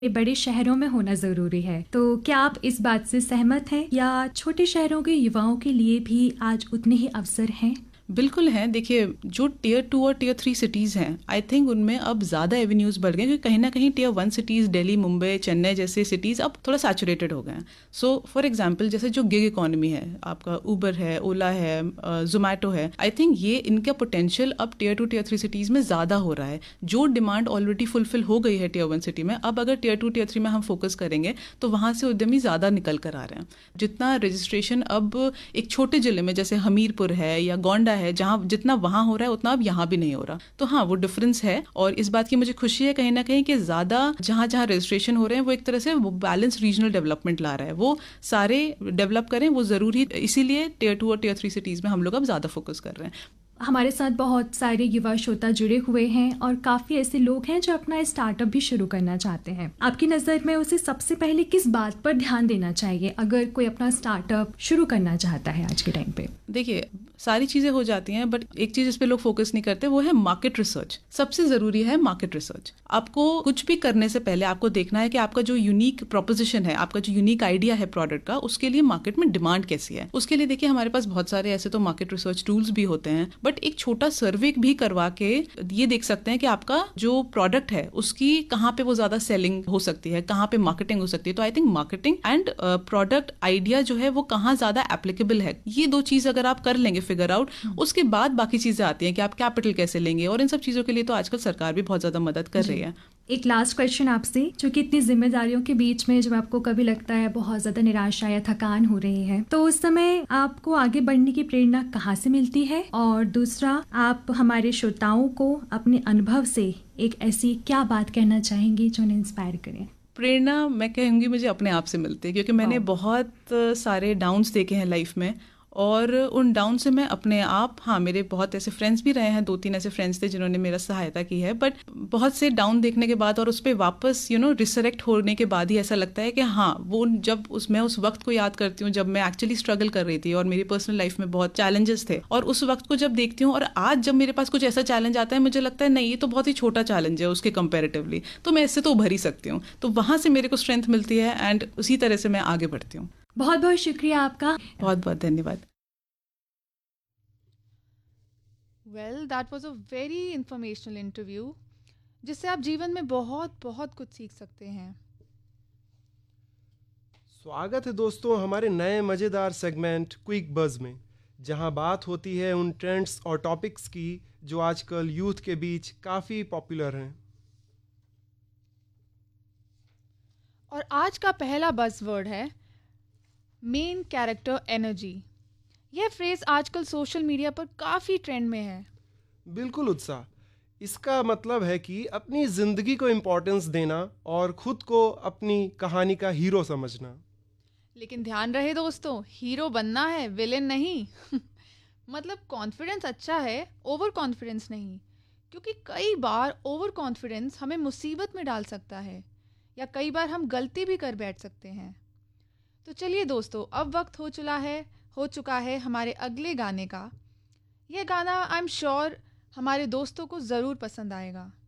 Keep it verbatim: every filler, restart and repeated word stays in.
ये बड़े शहरों में होना जरूरी है। तो क्या आप इस बात से सहमत हैं या छोटे शहरों के युवाओं के लिए भी आज उतने ही अवसर हैं? बिल्कुल हैं। देखिए, जो टियर टू और टियर थ्री सिटीज़ हैं, आई थिंक उनमें अब ज़्यादा एवेन्यूज़ बढ़ गए, क्योंकि कहीं ना कहीं tier one cities, Delhi, Mumbai, Chennai जैसे सिटीज़ अब थोड़ा सैचुरेटेड हो गए हैं। सो फॉर एग्जांपल, जैसे जो गिग इकोनॉमी है, आपका ऊबर है, ओला है, जोमेटो है, आई थिंक ये इनका पोटेंशियल अब tier two tier three cities में ज़्यादा हो रहा है। जो डिमांड ऑलरेडी फुलफिल हो गई है टियर वन सिटी में, अब अगर टियर टू टियर थ्री में हम फोकस करेंगे तो वहाँ से उद्यमी ज़्यादा निकल कर आ रहे हैं। जितना रजिस्ट्रेशन अब एक छोटे जिले में जैसे हमीरपुर है या गोंडा है, जहाँ जितना वहाँ हो रहा है उतना अब यहाँ भी नहीं हो रहा। तो हाँ, वो डिफरेंस है, और इस बात की मुझे खुशी है कहीं ना कहीं कि ज़्यादा जहाँ जहाँ रजिस्ट्रेशन हो रहे हैं वो एक तरह से वो बैलेंस रीजनल डेवलपमेंट ला रहा है। वो सारे डेवलप करें, वो ज़रूरी, इसीलिए टियर टू और टियर थ्री सिटीज़ में हम लोग अब ज़्यादा फोकस कर रहे हैं। हमारे साथ बहुत सारे युवा श्रोता जुड़े हुए हैं और काफ़ी ऐसे लोग हैं जो अपना स्टार्टअप भी शुरू करना चाहते हैं। आपकी नज़र में उसे सबसे पहले किस बात पर ध्यान देना चाहिए अगर कोई अपना स्टार्टअप शुरू करना चाहता है आज के टाइम पे? देखिए, सारी चीज़ें हो जाती हैं, बट एक चीज़ इस पे लोग फोकस नहीं करते, वो है मार्केट रिसर्च। सबसे ज़रूरी है मार्केट रिसर्च। आपको कुछ भी करने से पहले आपको देखना है कि आपका जो यूनिक प्रोपोजिशन है, आपका जो यूनिक आइडिया है प्रोडक्ट का, उसके लिए मार्केट में डिमांड कैसी है। उसके लिए देखिए, हमारे पास बहुत सारे ऐसे तो मार्केट रिसर्च टूल्स भी होते हैं, बट एक छोटा सर्वे भी करवा के ये देख सकते हैं कि आपका जो प्रोडक्ट है उसकी कहाँ पे वो ज़्यादा सेलिंग हो सकती है, कहाँ पे मार्केटिंग हो सकती है। तो I think marketing and product idea जो है वो कहाँ ज़्यादा एप्लीकेबल है, ये दो चीज़ अगर आप कर लेंगे फिगर आउट, उसके बाद बाकी चीज़ें आती हैं कि आप कैपिटल कैसे लेंगे, और इन सब चीज़ों के लिए तो आजकल सरकार भी बहुत ज़्यादा मदद कर रही है। एक लास्ट क्वेश्चन आपसे, जो कि इतनी जिम्मेदारियों के बीच में जब आपको कभी लगता है बहुत ज़्यादा निराशा या थकान हो रही है, तो उस समय आपको आगे बढ़ने की प्रेरणा कहाँ से मिलती है? और दूसरा, आप हमारे श्रोताओं को अपने अनुभव से एक ऐसी क्या बात कहना चाहेंगी जो उन्हें इंस्पायर करें? प्रेरणा मैं कहूँगी मुझे अपने आप से मिलती है, क्योंकि मैंने बहुत सारे डाउन्स देखे हैं लाइफ में, और उन डाउन से मैं अपने आप, हाँ, मेरे बहुत ऐसे फ्रेंड्स भी रहे हैं, दो तीन ऐसे फ्रेंड्स थे जिन्होंने मेरा सहायता की है, बट बहुत से डाउन देखने के बाद और उस पर वापस यू नो रिसरेक्ट होने के बाद ही ऐसा लगता है कि हाँ, वो जब उस मैं उस वक्त को याद करती हूँ जब मैं एक्चुअली स्ट्रगल कर रही थी और मेरी पर्सनल लाइफ में बहुत चैलेंजेस थे, और उस वक्त को जब देखती हूँ और आज जब मेरे पास कुछ ऐसा चैलेंज आता है, मुझे लगता है नहीं, ये तो बहुत ही छोटा चैलेंज है उसके कंपेरेटिवली, तो मैं इससे तो उभर ही सकती हूँ। तो वहाँ से मेरे को स्ट्रेंथ मिलती है एंड उसी तरह से मैं आगे बढ़ती हूँ। बहुत बहुत शुक्रिया आपका। बहुत बहुत धन्यवाद। Well, that was a very informational interview, जिससे आप जीवन में बहुत बहुत कुछ सीख सकते हैं। स्वागत है दोस्तों हमारे नए मज़ेदार सेगमेंट क्विक बज़ में, जहां बात होती है उन ट्रेंड्स और टॉपिक्स की जो आजकल यूथ के बीच काफ़ी पॉपुलर हैं। और आज का पहला बज़वर्ड है मेन कैरेक्टर एनर्जी। यह फ्रेज आजकल सोशल मीडिया पर काफ़ी ट्रेंड में है। बिल्कुल उत्साह, इसका मतलब है कि अपनी ज़िंदगी को इम्पोर्टेंस देना और ख़ुद को अपनी कहानी का हीरो समझना। लेकिन ध्यान रहे दोस्तों, हीरो बनना है, विलेन नहीं। मतलब कॉन्फिडेंस अच्छा है, ओवर कॉन्फिडेंस नहीं, क्योंकि कई बार ओवर कॉन्फिडेंस हमें मुसीबत में डाल सकता है, या कई बार हम गलती भी कर बैठ सकते हैं। तो चलिए दोस्तों, अब वक्त हो चुका है हो चुका है हमारे अगले गाने का। यह गाना आई एम श्योर हमारे दोस्तों को ज़रूर पसंद आएगा।